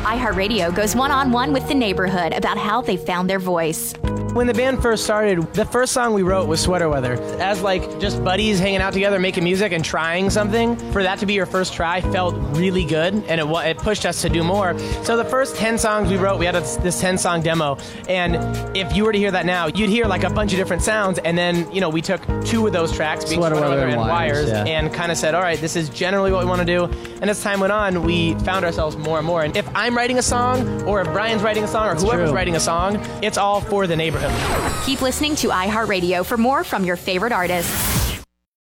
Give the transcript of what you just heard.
iHeartRadio goes one-on-one with the neighborhood about how they found their voice. When the band first started, the first song we wrote was Sweater Weather. As like just buddies hanging out together, making music and trying something, for that to be your first try felt really good, and it pushed us to do more. So the first 10 songs we wrote, we had this 10-song demo, and if you were to hear that now, you'd hear like a bunch of different sounds, and then, you know, we took 2 of those tracks, being Sweater Weather and Wires, yeah, and kind of said, all right, this is generally what we want to do. And as time went on, we found ourselves more and more. And if I'm writing a song, or if Brian's writing a song, or whoever's writing a song, it's all for the neighborhood. Keep listening to iHeartRadio for more from your favorite artists.